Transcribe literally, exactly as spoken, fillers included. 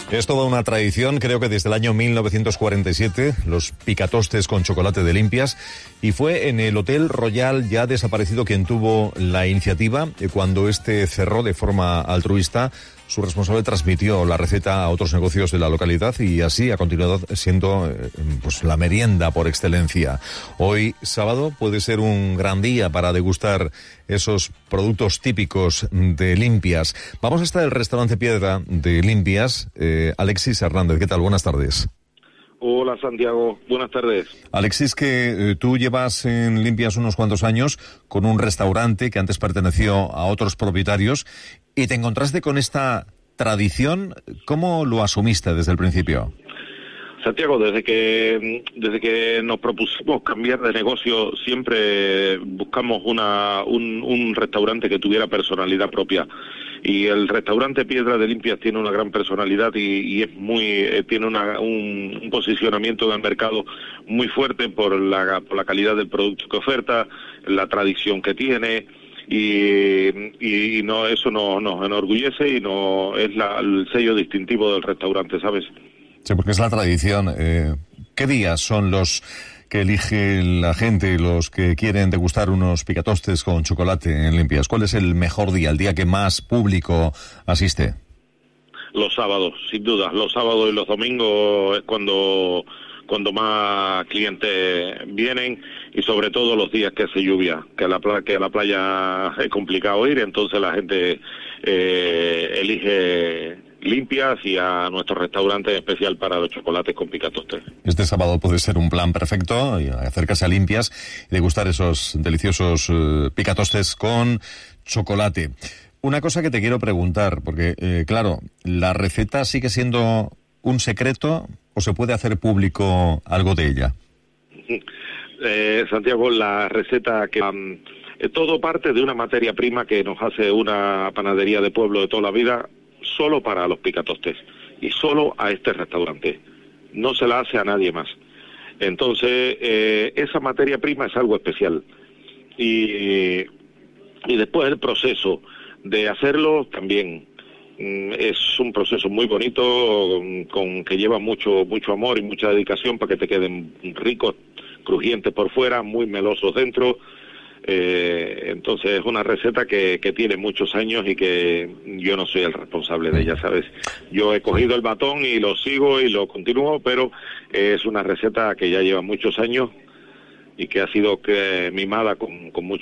Es toda una tradición, creo que desde el año mil novecientos cuarenta y siete, los picatostes con chocolate de Limpias, y fue en el Hotel Royal, ya desaparecido, quien tuvo la iniciativa. Cuando este cerró de forma altruista, su responsable transmitió la receta a otros negocios de la localidad y así ha continuado siendo pues la merienda por excelencia. Hoy, sábado, puede ser un gran día para degustar esos productos típicos de Limpias. Vamos hasta el restaurante Piedra de Limpias. Eh, Alexis Hernández, ¿qué tal? Buenas tardes. Hola, Santiago. Buenas tardes. Alexis, que eh, tú llevas en Limpias unos cuantos años con un restaurante que antes perteneció a otros propietarios y te encontraste con esta tradición. ¿Cómo lo asumiste desde el principio? Santiago, desde que desde que nos propusimos cambiar de negocio, siempre buscamos una un, un restaurante que tuviera personalidad propia. Y el restaurante Piedra de Limpias tiene una gran personalidad y, y es muy eh, tiene una, un, un posicionamiento en el mercado muy fuerte por la, por la calidad del producto que oferta, la tradición que tiene. Y, y, y no eso no, nos enorgullece y no es la, el sello distintivo del restaurante, ¿sabes? Sí, porque es la tradición. Eh, ¿Qué días son los que elige la gente, los que quieren degustar unos picatostes con chocolate en Limpias? ¿Cuál es el mejor día, el día que más público asiste? Los sábados, sin duda. Los sábados y los domingos es cuando cuando más clientes vienen, y sobre todo los días que hace lluvia, que a la, pla- que a la playa es complicado ir, entonces la gente eh, elige Limpias y a nuestro restaurante especial para los chocolates con picatostes. Este sábado puede ser un plan perfecto, acercarse a Limpias y degustar esos deliciosos uh, picatostes con chocolate. Una cosa que te quiero preguntar, porque eh, claro, ¿la receta sigue siendo un secreto o se puede hacer público algo de ella? Eh, Santiago, la receta que um, todo parte de una materia prima que nos hace una panadería de pueblo de toda la vida, solo para los picatostes y solo a este restaurante. No se la hace a nadie más. Entonces, eh, esa materia prima es algo especial. Y, y después el proceso de hacerlo también mm, es un proceso muy bonito, con, con que lleva mucho mucho amor y mucha dedicación para que te queden ricos, crujientes por fuera, muy melosos dentro. Eh, entonces es una receta que, que tiene muchos años y que yo no soy el responsable de ella, ¿sabes? Yo he cogido el batón y lo sigo y lo continúo, pero es una receta que ya lleva muchos años y que ha sido que, mimada con, con, muy,